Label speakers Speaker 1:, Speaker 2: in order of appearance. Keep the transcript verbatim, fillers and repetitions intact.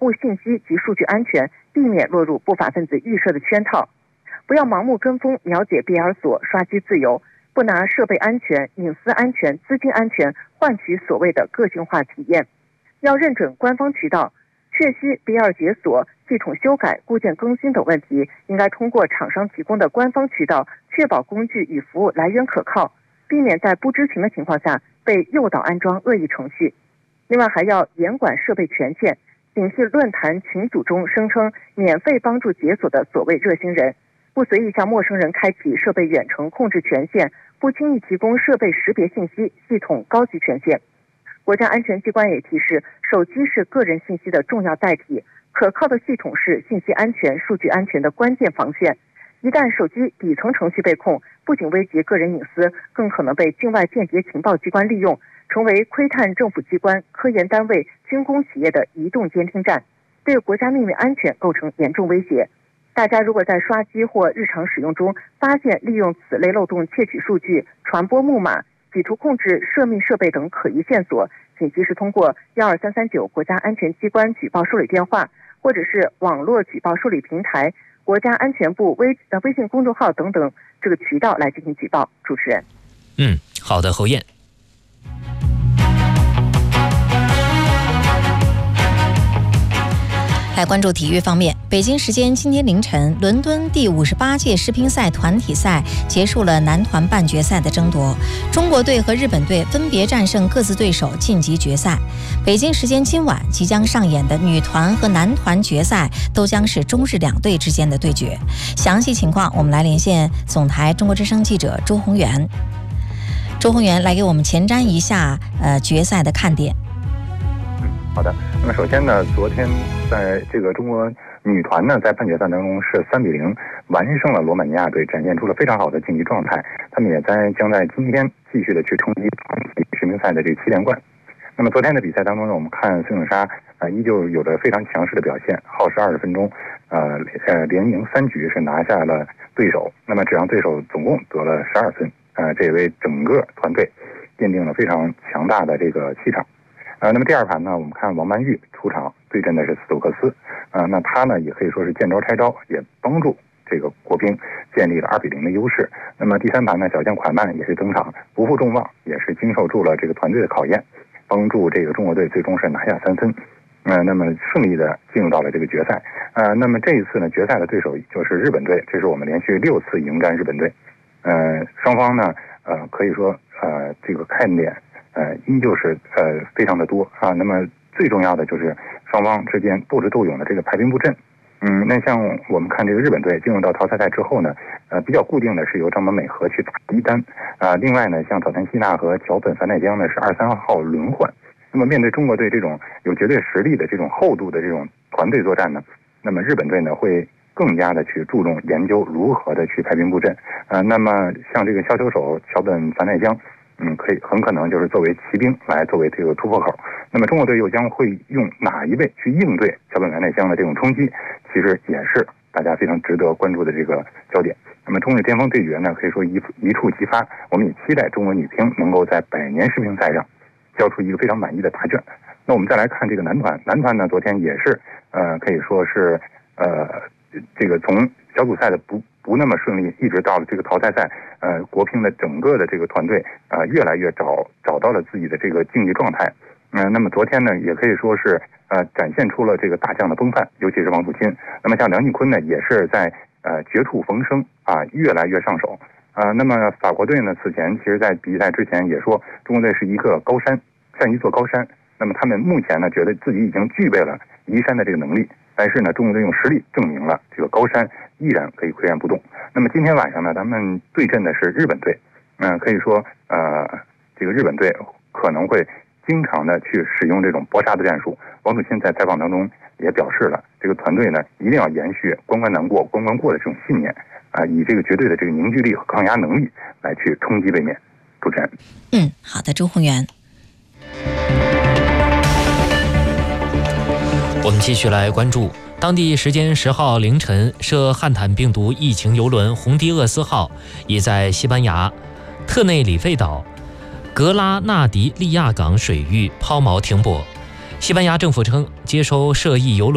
Speaker 1: 护信息及数据安全，避免落入不法分子预设的圈套。不要盲目跟风了解闭环锁、刷机自由，不拿设备安全、隐私安全、资金安全换取所谓的个性化体验。要认准官方渠道，确悉 B 二 解锁、系统修改、固件更新等问题，应该通过厂商提供的官方渠道，确保工具与服务来源可靠，避免在不知情的情况下被诱导安装恶意程序。另外，还要严管设备权限，摒弃论坛群组中声称免费帮助解锁的所谓热心人，不随意向陌生人开启设备远程控制权限，不轻易提供设备识别信息、系统高级权限。国家安全机关也提示，手机是个人信息的重要载体，可靠的系统是信息安全、数据安全的关键防线。一旦手机底层程序被控，不仅危及个人隐私，更可能被境外间谍情报机关利用，成为窥探政府机关、科研单位、军工企业的移动监听站，对国家秘密安全构成严重威胁。大家如果在刷机或日常使用中发现利用此类漏洞窃取数据、传播木马、企图控制涉密设备等可疑线索，请及时通过一二三三九国家安全机关举报受理电话，或者是网络举报受理平台、国家安全部微呃微信公众号等等这个渠道来进行举报。主持人，
Speaker 2: 嗯，好的，侯燕。
Speaker 3: 来关注体育方面，北京时间今天凌晨，伦敦第五十八届世乒赛团体赛结束了男团半决赛的争夺，中国队和日本队分别战胜各自对手晋级决赛。北京时间今晚即将上演的女团和男团决赛都将是中日两队之间的对决。详细情况我们来连线总台中国之声记者周宏元。周宏元来给我们前瞻一下呃决赛的看点。
Speaker 4: 好的，那么首先呢，昨天在这个中国女团呢，在半决赛当中是三比零完胜了罗马尼亚队，展现出了非常好的竞技状态。他们也在将在今天继续的去冲击团体世乒赛的这个七连冠。那么昨天的比赛当中呢，我们看孙颖莎啊、呃，依旧有着非常强势的表现，耗时二十分钟，呃呃连赢三局是拿下了对手，那么只让对手总共得了十二分，呃，这也为整个团队奠定了非常强大的这个气场。呃，那么第二盘呢，我们看王曼玉出场对阵的是斯托克斯，呃，那他呢也可以说是见招拆招，也帮助这个国乒建立了二比零的优势。那么第三盘呢，小将蒯曼也是登场，不负众望，也是经受住了这个团队的考验，帮助这个中国队最终是拿下三分，呃，那么顺利的进入到了这个决赛。呃，那么这一次呢，决赛的对手就是日本队，这是我们连续六次迎战日本队，呃，双方呢，呃，可以说呃这个看点。呃，依旧是呃非常的多啊。那么最重要的就是双方之间斗智斗勇的这个排兵布阵。嗯，那像我们看这个日本队进入到淘汰赛之后呢，呃，比较固定的是由张本美和去打第一单啊、呃。另外呢，像早田希娜和桥本繁奈江呢是二三号轮换。那么面对中国队这种有绝对实力的这种厚度的这种团队作战呢，那么日本队呢会更加的去注重研究如何的去排兵布阵啊、呃。那么像这个削球手桥本繁奈江。嗯，可以很可能就是作为骑兵来作为这个突破口。那么中国队又将会用哪一位去应对桥本繁奈江的这种冲击，其实也是大家非常值得关注的这个焦点。那么中日巅峰对决呢，可以说一一触即发，我们也期待中国女乒能够在百年世乒赛上交出一个非常满意的答卷。那我们再来看这个男团，男团呢昨天也是呃可以说是呃这个从小组赛的不不那么顺利，一直到了这个淘汰赛，呃，国乒的整个的这个团队啊、呃，越来越找找到了自己的这个竞技状态。嗯、呃，那么昨天呢，也可以说是呃展现出了这个大将的风范，尤其是王楚钦。那么像梁靖昆呢，也是在呃绝处逢生啊、呃，越来越上手啊、呃。那么法国队呢，此前其实在比赛之前也说，中国队是一个高山，像一座高山。那么他们目前呢，觉得自己已经具备了移山的这个能力。但是呢，中国队用实力证明了这个高山依然可以岿然不动。那么今天晚上呢，咱们对阵的是日本队，嗯、呃，可以说，呃，这个日本队可能会经常的去使用这种搏杀的战术。王楚钦在采访当中也表示了，这个团队呢一定要延续关关难过关关过的这种信念啊、呃，以这个绝对的这个凝聚力和抗压能力来去冲击卫冕。主持人，
Speaker 3: 嗯，好的，周宏元。
Speaker 2: 我们继续来关注当地时间十号凌晨，涉汉坦病毒疫情邮轮红迪厄斯号已在西班牙特内里费岛格拉纳迪利亚港水域抛锚停泊。西班牙政府称，接收涉疫邮轮